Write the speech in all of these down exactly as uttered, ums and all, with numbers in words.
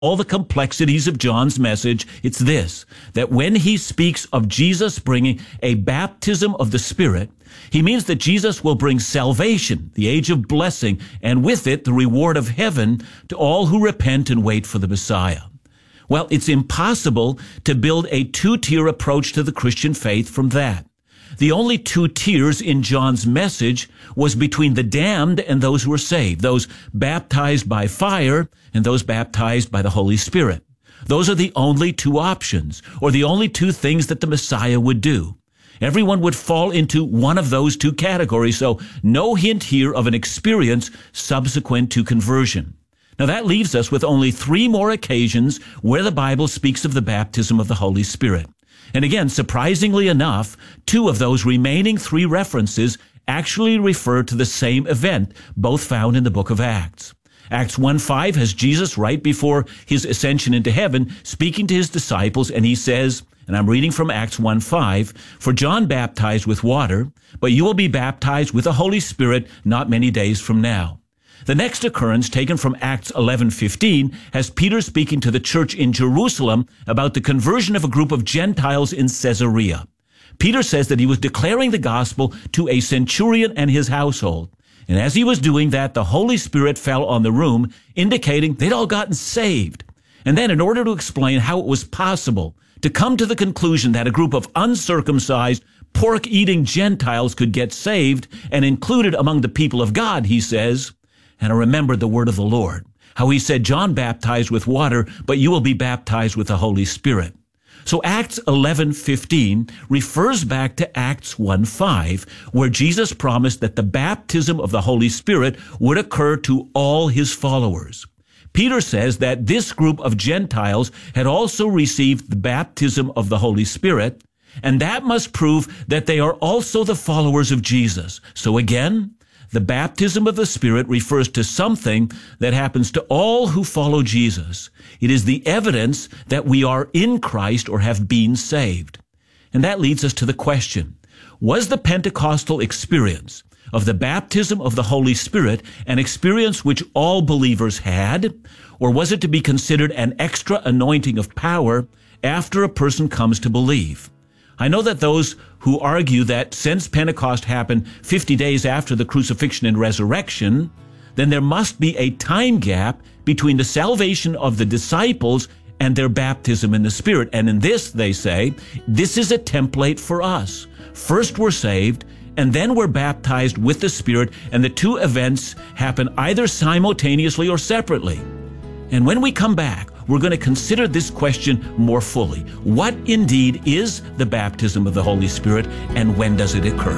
all the complexities of John's message, it's this, that when he speaks of Jesus bringing a baptism of the Spirit, he means that Jesus will bring salvation, the age of blessing, and with it the reward of heaven to all who repent and wait for the Messiah. Well, it's impossible to build a two-tier approach to the Christian faith from that. The only two tiers in John's message was between the damned and those who were saved, those baptized by fire and those baptized by the Holy Spirit. Those are the only two options, or the only two things that the Messiah would do. Everyone would fall into one of those two categories, so no hint here of an experience subsequent to conversion. Now that leaves us with only three more occasions where the Bible speaks of the baptism of the Holy Spirit. And again, surprisingly enough, two of those remaining three references actually refer to the same event, both found in the book of Acts. Acts one five has Jesus right before his ascension into heaven speaking to his disciples, and he says, and I'm reading from Acts one five, "For John baptized with water, but you will be baptized with the Holy Spirit not many days from now." The next occurrence, taken from Acts eleven fifteen, has Peter speaking to the church in Jerusalem about the conversion of a group of Gentiles in Caesarea. Peter says that he was declaring the gospel to a centurion and his household. And as he was doing that, the Holy Spirit fell on the room, indicating they'd all gotten saved. And then, in order to explain how it was possible to come to the conclusion that a group of uncircumcised, pork-eating Gentiles could get saved and included among the people of God, he says, and I remembered the word of the Lord, how he said, John baptized with water, but you will be baptized with the Holy Spirit. So Acts eleven fifteen refers back to Acts one five, where Jesus promised that the baptism of the Holy Spirit would occur to all his followers. Peter says that this group of Gentiles had also received the baptism of the Holy Spirit, and that must prove that they are also the followers of Jesus. So again, the baptism of the Spirit refers to something that happens to all who follow Jesus. It is the evidence that we are in Christ or have been saved. And that leads us to the question, was the Pentecostal experience of the baptism of the Holy Spirit an experience which all believers had, or was it to be considered an extra anointing of power after a person comes to believe? I know that those who argue that since Pentecost happened fifty days after the crucifixion and resurrection, then there must be a time gap between the salvation of the disciples and their baptism in the Spirit. And in this, they say, this is a template for us. First we're saved, and then we're baptized with the Spirit, and the two events happen either simultaneously or separately. And when we come back, we're going to consider this question more fully. What indeed is the baptism of the Holy Spirit, and when does it occur?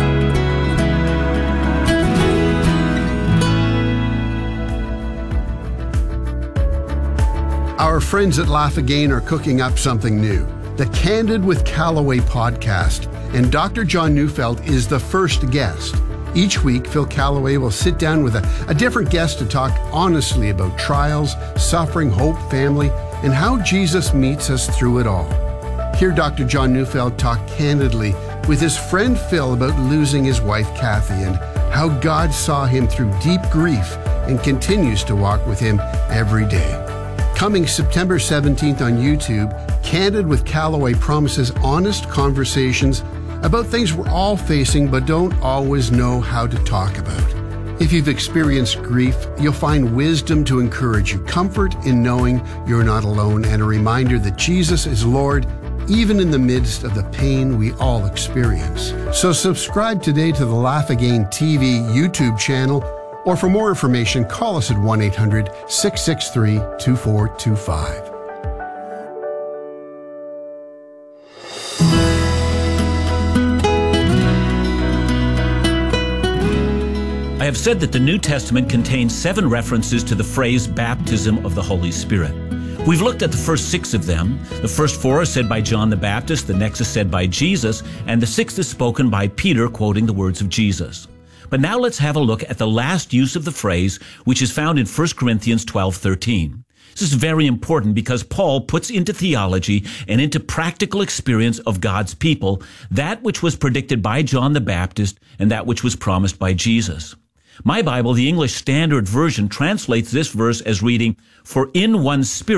Our friends at Laugh Again are cooking up something new, the Candid with Callaway podcast, and Doctor John Neufeld is the first guest. Each week, Phil Callaway will sit down with a, a different guest to talk honestly about trials, suffering, hope, family, and how Jesus meets us through it all. Hear Doctor John Neufeld talk candidly with his friend Phil about losing his wife Kathy and how God saw him through deep grief and continues to walk with him every day. Coming September seventeenth on YouTube, Candid with Callaway promises honest conversations about things we're all facing but don't always know how to talk about. If you've experienced grief, you'll find wisdom to encourage you, comfort in knowing you're not alone, and a reminder that Jesus is Lord even in the midst of the pain we all experience. So subscribe today to the Laugh Again T V YouTube channel, or for more information, call us at one eight hundred, six six three, two four two five. I have said that the New Testament contains seven references to the phrase baptism of the Holy Spirit. We've looked at the first six of them. The first four are said by John the Baptist, the next is said by Jesus, and the sixth is spoken by Peter, quoting the words of Jesus. But now let's have a look at the last use of the phrase, which is found in First Corinthians twelve thirteen. This is very important because Paul puts into theology and into practical experience of God's people that which was predicted by John the Baptist and that which was promised by Jesus. My Bible, the English Standard Version, translates this verse as reading, "For in one spirit